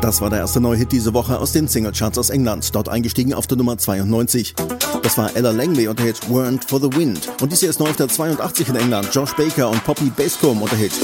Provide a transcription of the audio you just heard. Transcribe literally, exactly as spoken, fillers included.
Das war der erste neue Hit diese Woche aus den Singlecharts aus England, dort eingestiegen auf der Nummer zweiundneunzig. Das war Ella Langley und der Hit Weren't for the Wind. Und dies hier ist neu auf der zweiundachtzig in England, Josh Baker und Poppy Bascombe und der Hit